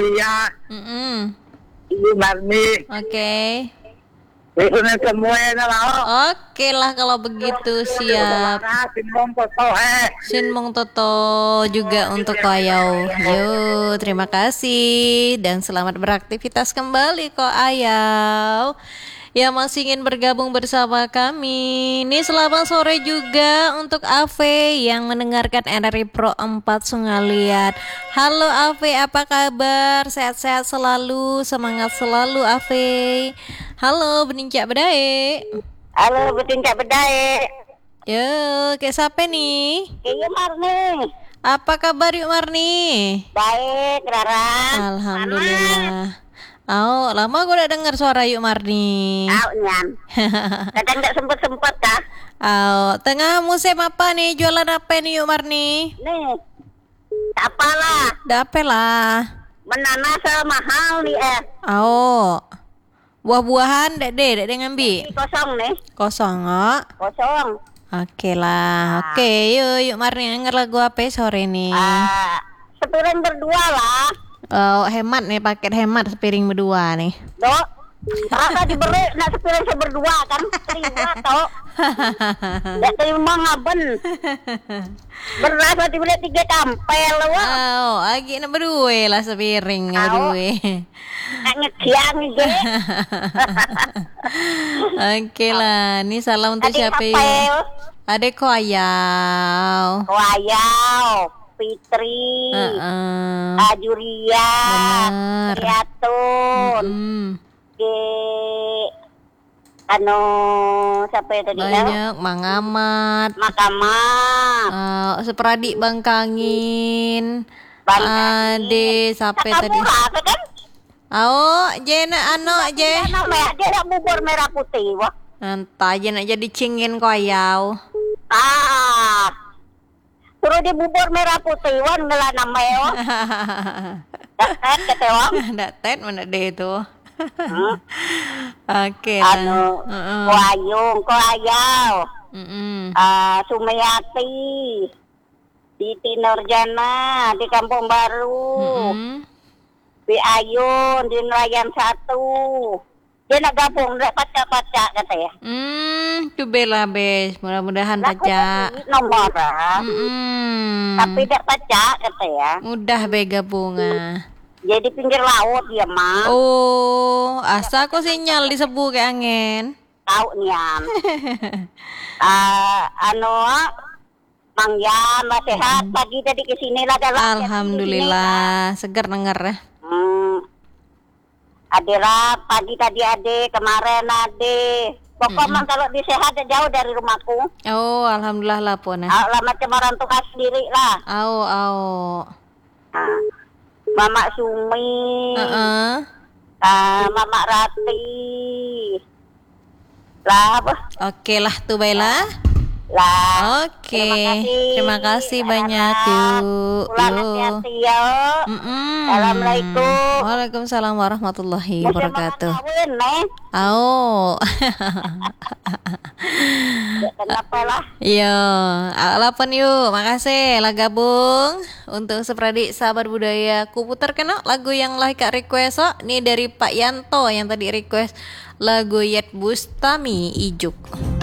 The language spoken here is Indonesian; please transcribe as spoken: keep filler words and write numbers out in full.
Iya, Mm-mm. Ibu Marni. Oke. Lihatnya semua na lao. Oke lah kalau begitu, siap. Sinmong foto eh. Sinmong Toto juga untuk Koayau. Yo, terima kasih dan selamat beraktivitas kembali Ko Ayau. Yang masih ingin bergabung bersama kami. Ini selamat sore juga untuk Ave yang mendengarkan N R I Pro empat Sungaliat. Halo Ave, apa kabar? Sehat-sehat selalu, semangat selalu Ave. Halo Benincak Bedae. Halo, Benincak Bedae. Yo, kayak siapa nih? Iya Marni. Apa kabar yuk Marni? Baik, Rara. Alhamdulillah. Oh, lama gue udah dengar suara yuk Marni. Oh, nyan. Kadang nggak sempet-sempet kah? Oh, tengah musim apa nih? Jualan apa nih yuk Marni? Nih, apalah. Dape lah. Menanas mahal nih eh. Oh, buah-buahan dek deh, dek deh ngambil. Ini kosong nih. Kosong oh. Kosong. Oke lah, oke yuk yuk Marni denger lagu apa sore nih? Ah, sepiring berdua lah. Oh, hemat nih, paket hemat sepiring berdua nih. Dok, rasa diberi nak sepiring seberdua kan? Terima toh. Tidak terima ngaben. Berasa dibeli tiga kampel wah. Oh, lagi nak berdua lah sepiring berdua. Nak ngekiang je. Oke lah, ini salam untuk siapa ya? Adek Ko Ayau. Ko Ayau. Fitri, uh-uh. Ajuria, Riyatun, mm-hmm. Ke, ano, siapa ya tadi? Banyak, Mang Amat, Makamat, uh, Sepradik Bangkangin, Ade, siapa tadi? Kan? Oh, Jena, ano, Je? Dia nak bubur merah putih, wah. Entah, Jena jadi cingin Ko Ayau. Ah. Suruh di bubur merah putih wan ngela namanya. Datet ketewang. Datet mana deh itu. Hmm? Oke. Anu, uh-uh. Ko Ayung, Ko Ayau. Mm-mm. Uh, Sumayati. Siti Nurjana di Kampung Baru. Mm-mm. Bi Ayun di Nelayan satu. Dia nak gabung, nak pacak-pacak kata ya. Hmm, coba lah bes, mudah-mudahan pacak. Nomor lah. Mm-mm. Tapi tidak pacak kata ya. Mudah be gabungan. Jadi pinggir laut dia mah. Oh, asa kok sinyal disebu ke angin. Tahu nian. uh, anu, Mang Yan lah sehat pagi tadi ke sini lah dalam. Alhamdulillah, segar denger ya. Hmm. Adira pagi tadi ade, kemarin ade. Pokoknya mm-hmm. kalau disehat jauh dari rumahku. Oh, alhamdulillah lah pun. Ah, lah macam orang tua sendiri lah. Au, au. Ah. Mama Sumi. Uh-uh. Ah, Mama Rati. Lah apa? Oke lah tuh Baila. Lah. Oke. Okay. Terima kasih banyak yuk. Pulang hati-hati ya. Assalamualaikum. Waalaikumsalam warahmatullahi wabarakatuh. Oh. Kenapa lah? Yo, alapan yuk. Makasih lah gabung untuk Sepradik Sahabat Budaya. Ku putar kena lagu yang lah Kak request oh. Nih dari Pak Yanto yang tadi request lagu Yet Bustami Ijuk.